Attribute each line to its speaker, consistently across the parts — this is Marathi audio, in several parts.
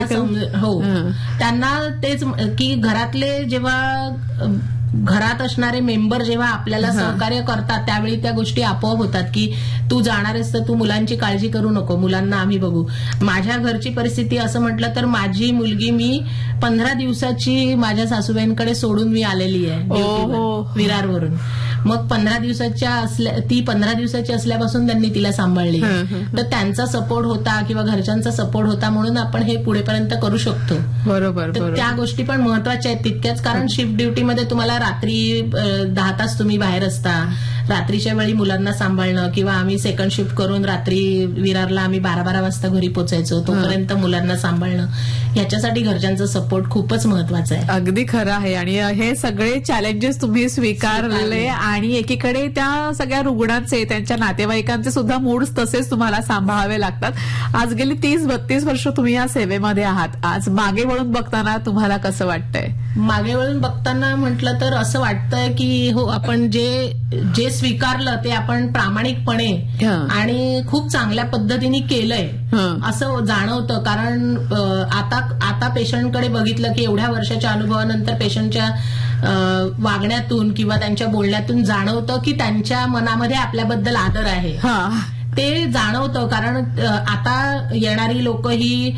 Speaker 1: हो, त्यांना तेच की घरातले जेव्हा घरात असणारे मेंबर जेव्हा आपल्याला सहकार्य करतात त्यावेळी त्या गोष्टी आपोआप होतात की तू जाणार आहेस तर तू मुलांची काळजी करू नको, मुलांना आम्ही बघू. माझ्या घरची परिस्थिती असं म्हटलं तर माझी मुलगी मी 15 दिवसाची माझ्या सासूबाईंकडे सोडून मी आलेली आहे विरारवरून. मग 15 दिवसाची असल्यापासून त्यांनी तिला सांभाळली. तर त्यांचा सपोर्ट होता किंवा घरच्यांचा सपोर्ट होता म्हणून आपण हे पुढेपर्यंत करू शकतो.
Speaker 2: बरोबर.
Speaker 1: तर त्या गोष्टी पण महत्वाच्या आहेत तितक्याच, कारण शिफ्ट ड्युटीमध्ये तुम्हाला रात्री 10 तास तुम्ही बाहेर असता, रात्रीच्या वेळी मुलांना सांभाळणं किंवा आम्ही सेकंड शिफ्ट करून रात्री विरारला आम्ही 12-12 वाजता घरी पोचायचो, तोपर्यंत मुलांना सांभाळणं, ह्याच्यासाठी घरच्यांचा सपोर्ट खूपच महत्वाचा आहे.
Speaker 2: अगदी खरं आहे. आणि हे सगळे चॅलेंजेस तुम्ही स्वीकारले आणि एकीकडे त्या सगळ्या रुग्णांचे त्यांच्या नातेवाईकांचे सुद्धा मूड तसेच तुम्हाला सांभाळावे लागतात. आज गेली 30-32 वर्ष तुम्ही या सेवेमध्ये आहात. आज मागे वळून बघताना तुम्हाला कसं वाटतंय?
Speaker 1: मागे वळून बघताना म्हटलं तर असं वाटतंय की हो, आपण जे स्वीकारलं ते आपण प्रामाणिकपणे आणि खूप चांगल्या पद्धतीने केलंय असं जाणवतं. कारण आता पेशंटकडे बघितलं की एवढ्या वर्षाच्या अनुभवानंतर पेशंटच्या वागण्यातून किंवा त्यांच्या बोलण्यातून जाणवतं की त्यांच्या मनामध्ये आपल्याबद्दल आदर आहे. ते जाणवतं. कारण आता येणारी लोक ही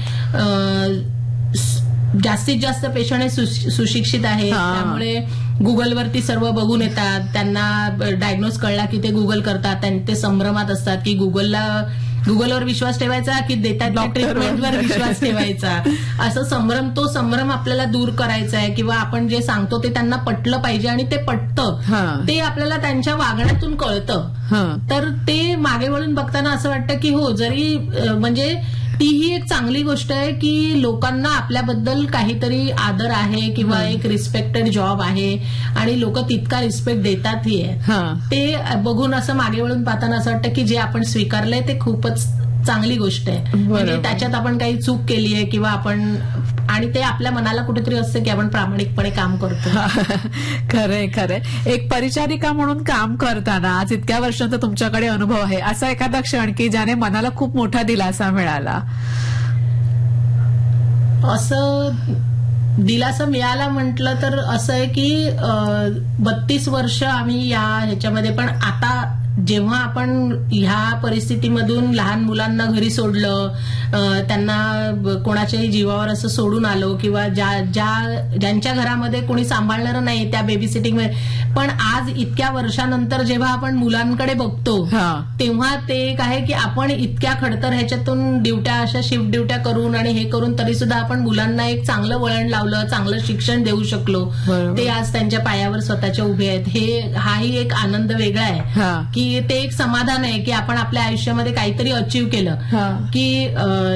Speaker 1: जास्तीत जास्त पेशंट हे सुशिक्षित आहेत, त्यामुळे गुगलवरती सर्व बघून येतात. त्यांना डायग्नोज कळला की ते गुगल करतात, ते संभ्रमात असतात की गुगलवर विश्वास ठेवायचा की देतात ट्रीटमेंटवर विश्वास ठेवायचा. असं तो संभ्रम आपल्याला दूर करायचा आहे किंवा आपण जे सांगतो ते त्यांना पटलं पाहिजे आणि ते पटतं, ते आपल्याला त्यांच्या वागण्यातून कळतं. तर ते मागे वळून बघताना असं वाटतं की हो, जरी म्हणजे तीही एक चांगली गोष्ट आहे की लोकांना आपल्याबद्दल काहीतरी आदर आहे किंवा एक रिस्पेक्टेड जॉब आहे आणि लोक तितका रिस्पेक्ट देतातही आहे. ते बघून असं मागे वळून पाहताना असं वाटतं की जे आपण स्वीकारलंय ते खूपच चांगली गोष्ट आहे. म्हणजे त्याच्यात आपण काही चूक केली आहे किंवा आणि ते आपल्या मनाला कुठेतरी असतं की आपण प्रामाणिकपणे काम करतो.
Speaker 2: खरंय खरंय. एक परिचारिका म्हणून काम करताना आज इतक्या वर्षांचा तुमच्याकडे अनुभव आहे, असा एखादा क्षण की ज्याने मनाला खूप मोठा दिलासा मिळाला?
Speaker 1: असं दिलासा मिळाला म्हटलं तर असं आहे की 32 वर्ष आम्ही ह्याच्यामध्ये, पण आता जेव्हा आपण ह्या परिस्थितीमधून लहान मुलांना घरी सोडलं, त्यांना कोणाच्याही जीवावर असं सोडून आलो किंवा ज्यांच्या घरामध्ये कोणी सांभाळणारं नाही त्या बेबी सिटिंगमध्ये, पण आज इतक्या वर्षानंतर जेव्हा आपण मुलांकडे बघतो तेव्हा ते एक आहे की आपण इतक्या खडतर ह्याच्यातून ड्युट्या, अशा शिफ्ट ड्युट्या करून आणि हे करून तरी सुद्धा आपण मुलांना एक चांगलं वळण लावलं, चांगलं शिक्षण देऊ शकलो. ते आज त्यांच्या पायावर स्वतःच्या उभे आहेत. हाही एक आनंद वेगळा आहे की ते एक समाधान आहे की आपण आपल्या आयुष्यामध्ये काहीतरी अचीव्ह केलं, की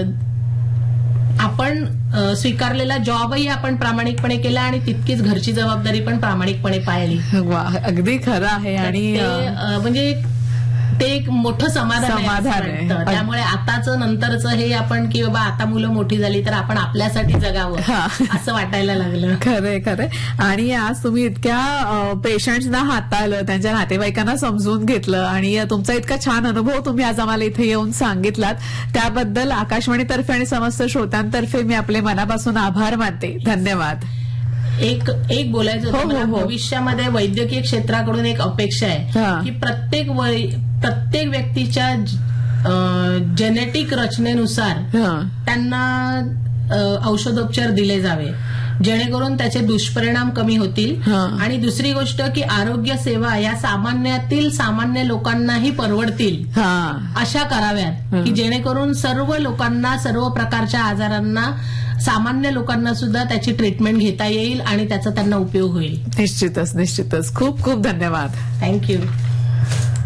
Speaker 1: आपण स्वीकारलेला जॉबही आपण प्रामाणिकपणे केला आणि तितकीच घरची जबाबदारी पण प्रामाणिकपणे पाळली.
Speaker 2: अगदी खरं आहे. आणि
Speaker 1: म्हणजे ते एक मोठं समाधान आहे. त्यामुळे आताचं नंतरचं हे आपण की बाबा आता मुलं मोठी झाली तर आपण आपल्यासाठी जगावं असं वाटायला लागलं.
Speaker 2: खरंय खरंय. आणि आज तुम्ही इतक्या पेशंट्सना हाताळलं, त्यांच्या नातेवाईकांना समजून घेतलं आणि तुमचा इतका छान अनुभव तुम्ही आज आम्हाला इथे येऊन सांगितलात, त्याबद्दल आकाशवाणीतर्फे आणि समस्त श्रोत्यांतर्फे मी आपले मनापासून आभार मानते. धन्यवाद.
Speaker 1: एक बोलायचं होतं, भविष्यामध्ये वैद्यकीय क्षेत्राकडून एक अपेक्षा आहे की प्रत्येक व्यक्तीच्या जेनेटिक रचनेनुसार त्यांना औषधोपचार दिले जावे, जेणेकरून त्याचे दुष्परिणाम कमी होतील. आणि दुसरी गोष्ट की आरोग्य सेवा या सामान्यातील सामान्य लोकांनाही परवडतील अशा कराव्यात की जेणेकरून सर्व लोकांना, सर्व प्रकारच्या आजारांना, सामान्य लोकांना सुद्धा त्याची ट्रीटमेंट घेता येईल आणि त्याचा त्यांना उपयोग होईल.
Speaker 2: निश्चितच निश्चितच. खूप खूप धन्यवाद.
Speaker 1: थँक्यू.